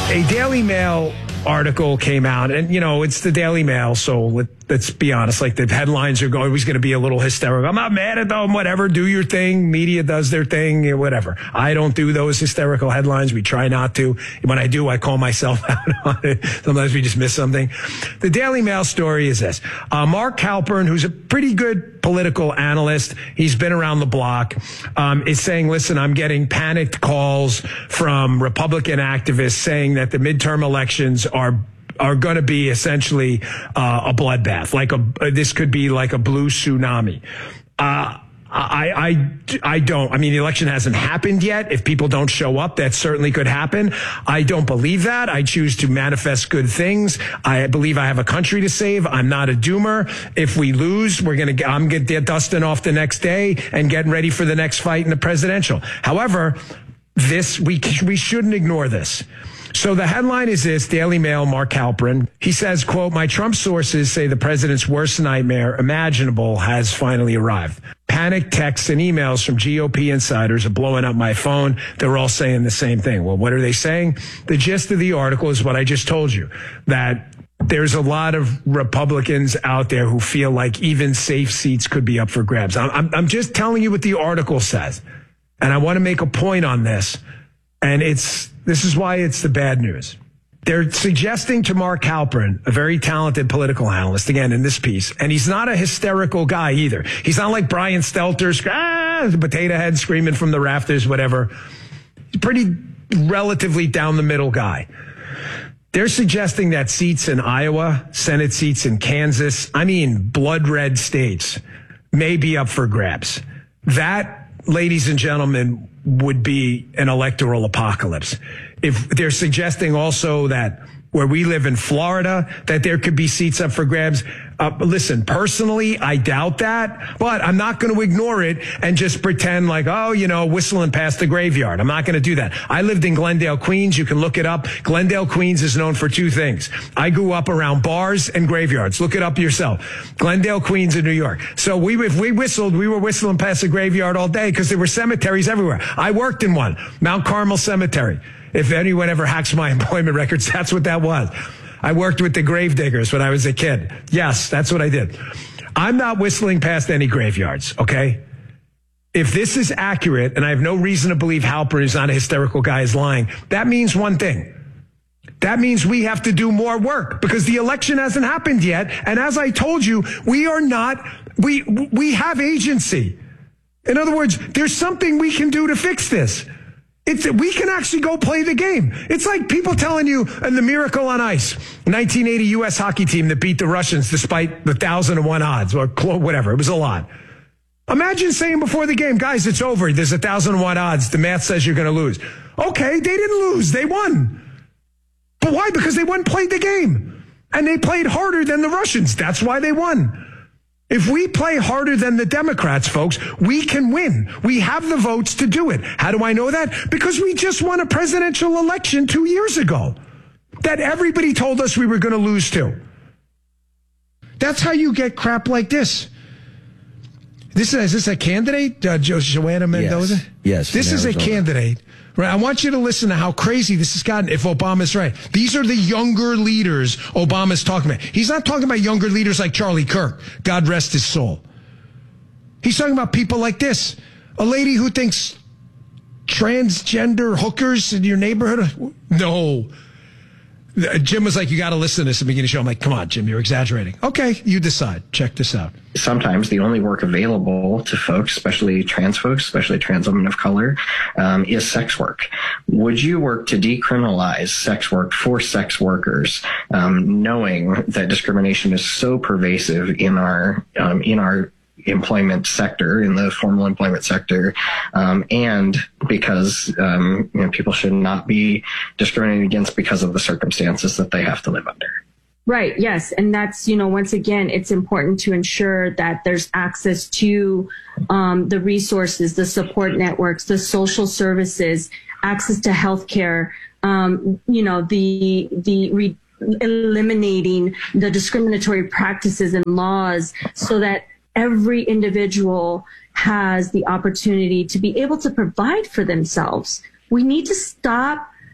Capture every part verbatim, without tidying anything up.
A Daily Mail article came out, and, you know, it's the Daily Mail, so let, let's be honest, like, the headlines are always going to be a little hysterical. I'm not mad at them, whatever, do your thing, media does their thing, whatever. I don't do those hysterical headlines. We try not to. When I do, I call myself out on it. Sometimes we just miss something. The Daily Mail story is this. Uh, Mark Halpern, who's a pretty good political analyst, he's been around the block, um, is saying, listen, I'm getting panicked calls from Republican activists saying that the midterm elections are are going to be essentially uh, a bloodbath. Like a this could be like a blue tsunami. Uh, I, I, I don't. I mean, the election hasn't happened yet. If people don't show up, that certainly could happen. I don't believe that. I choose to manifest good things. I believe I have a country to save. I'm not a doomer. If we lose, we're going to, I'm going to get dusting off the next day and getting ready for the next fight in the presidential. However, this, we, we shouldn't ignore this. So the headline is this, Daily Mail, Mark Halpern. He says, quote, my Trump sources say the president's worst nightmare imaginable has finally arrived. Panic texts and emails from G O P insiders are blowing up my phone. They're all saying the same thing. Well, what are they saying? The gist of the article is what I just told you, that there's a lot of Republicans out there who feel like even safe seats could be up for grabs. I'm, I'm, I'm just telling you what the article says. And I want to make a point on this. And it's, this is why it's the bad news. They're suggesting to Mark Halpern, a very talented political analyst, again, in this piece, and he's not a hysterical guy either. He's not like Brian Stelter, ah, the potato head screaming from the rafters, whatever. He's a pretty relatively down the middle guy. They're suggesting that seats in Iowa, Senate seats in Kansas, I mean, blood red states, may be up for grabs. That, ladies and gentlemen, would be an electoral apocalypse. If they're suggesting also that where we live in Florida, that there could be seats up for grabs. Uh, listen, personally, I doubt that, but I'm not going to ignore it and just pretend like, oh, you know, whistling past the graveyard. I'm not going to do that. I lived in Glendale, Queens. You can look it up. Glendale, Queens is known for two things. I grew up around bars and graveyards. Look it up yourself. Glendale, Queens in New York. So we, if we whistled, we were whistling past the graveyard all day because there were cemeteries everywhere. I worked in one, Mount Carmel Cemetery. If anyone ever hacks my employment records, that's what that was. I worked with the gravediggers when I was a kid. Yes, that's what I did. I'm not whistling past any graveyards, okay? If this is accurate, and I have no reason to believe Halpern, who's not a hysterical guy, is lying, that means one thing. That means we have to do more work because the election hasn't happened yet. And as I told you, we are not, we, we have agency. In other words, there's something we can do to fix this. It's, we can actually go play the game. It's like people telling you, and the miracle on ice, nineteen eighty U S hockey team that beat the Russians despite the thousand and one odds or whatever. It was a lot. Imagine saying before the game, guys, it's over. There's a thousand and one odds. The math says you're going to lose. Okay, they didn't lose. They won. But why? Because they won, played the game. And they played harder than the Russians. That's why they won. If we play harder than the Democrats, folks, we can win. We have the votes to do it. How do I know that? Because we just won a presidential election two years ago that everybody told us we were going to lose to. That's how you get crap like this. This is, is this a candidate, uh, jo- Joanna Mendoza? Yes. yes this is Arizona. A candidate. Right, I want you to listen to how crazy this has gotten if Obama's right. These are the younger leaders Obama's talking about. He's not talking about younger leaders like Charlie Kirk, God rest his soul. He's talking about people like this. A lady who thinks transgender hookers in your neighborhood? No. Jim was like, you got to listen to this at the beginning of the show. I'm like, come on, Jim, you're exaggerating. Okay, you decide. Check this out. Sometimes the only work available to folks, especially trans folks, especially trans women of color, um, is sex work. Would you work to decriminalize sex work for sex workers, um, knowing that discrimination is so pervasive in our um, in our employment sector, in the formal employment sector, um, and because um, you know, people should not be discriminated against because of the circumstances that they have to live under. Right. Yes. And that's, you know, once again, it's important to ensure that there's access to um, the resources, the support networks, the social services, access to healthcare, um, you know, the, the re- eliminating the discriminatory practices and laws so that every individual has the opportunity to be able to provide for themselves. We need to stop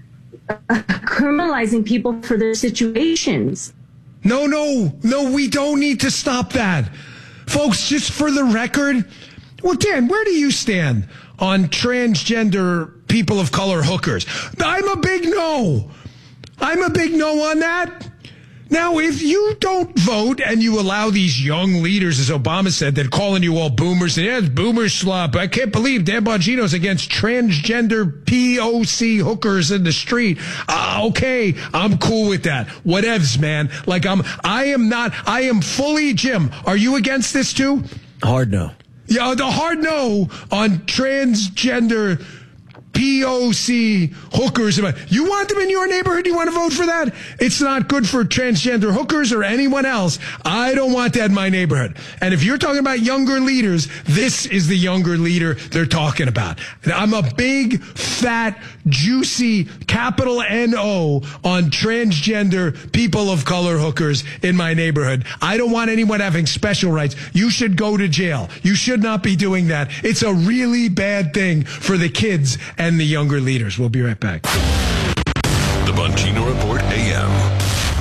uh, criminalizing people for their situations. No, no, no, we don't need to stop that. Folks, just for the record, well, Dan, where do you stand on transgender people of color hookers? I'm a big no. I'm a big no on that. Now, if you don't vote and you allow these young leaders, as Obama said, that calling you all boomers, and yeah, it's boomer slop. I can't believe Dan Bongino's against transgender P O C hookers in the street. Uh, okay, I'm cool with that. Whatevs, man. Like, I'm, I am not, I am fully, Jim, are you against this too? Hard no. Yeah, the hard no on transgender P O C hookers. You want them in your neighborhood? You want to vote for that? It's not good for transgender hookers or anyone else. I don't want that in my neighborhood. And if you're talking about younger leaders, this is the younger leader they're talking about. I'm a big, fat, juicy, capital N O on transgender people of color hookers in my neighborhood. I don't want anyone having special rights. You should go to jail. You should not be doing that. It's a really bad thing for the kids and the younger leaders. We'll be right back. The Bongino Report A M.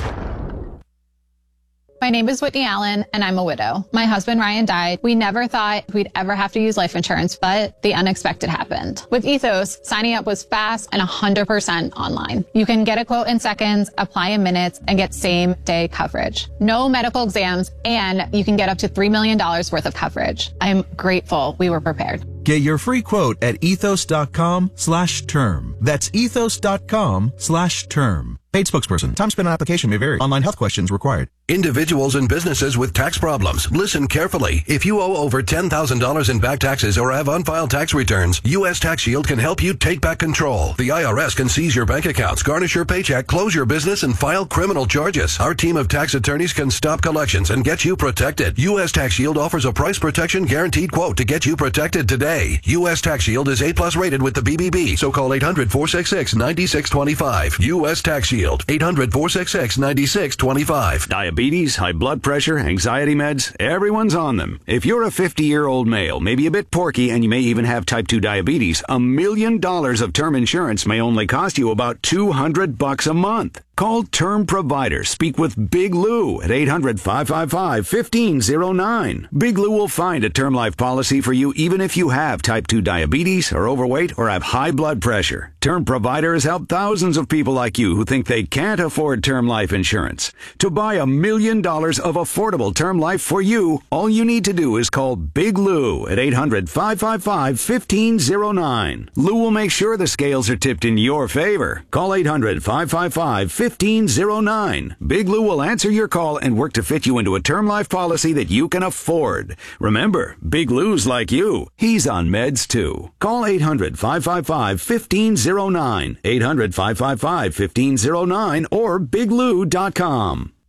My name is Whitney Allen, and I'm a widow. My husband, Ryan, died. We never thought we'd ever have to use life insurance, but the unexpected happened. With Ethos, signing up was fast and one hundred percent online. You can get a quote in seconds, apply in minutes, and get same-day coverage. No medical exams, and you can get up to three million dollars worth of coverage. I'm grateful we were prepared. Get your free quote at ethos.com slash term. That's ethos.com slash term. Paid spokesperson. Time spent on application may vary. Online health questions required. Individuals and businesses with tax problems, listen carefully. If you owe over ten thousand dollars in back taxes or have unfiled tax returns, U S Tax Shield can help you take back control. The I R S can seize your bank accounts, garnish your paycheck, close your business, and file criminal charges. Our team of tax attorneys can stop collections and get you protected. U S Tax Shield offers a price protection guaranteed quote to get you protected today. U S Tax Shield is A plus rated with the B B B, so call eight hundred, four six six, nine six two five. U S Tax Shield, eight hundred, four six six, nine six two five. Diabetes, high blood pressure, anxiety meds, everyone's on them. If you're a fifty-year-old male, maybe a bit porky, and you may even have type two diabetes, a million dollars of term insurance may only cost you about two hundred bucks a month. Call Term Provider. Speak with Big Lou at eight hundred, five five five, one five zero nine. Big Lou will find a term life policy for you even if you have type two diabetes, are overweight, or have high blood pressure. Term Provider has helped thousands of people like you who think they can't afford term life insurance. To buy a million dollars of affordable term life for you, all you need to do is call Big Lou at eight hundred, five five five, one five zero nine. Lou will make sure the scales are tipped in your favor. Call eight hundred, five five five, one five zero nine. Big Lou will answer your call and work to fit you into a term life policy that you can afford. Remember, Big Lou's like you. He's on meds too. Call eight hundred, five five five, one five zero nine. eight hundred, five five five, one five zero nine or big lou dot com.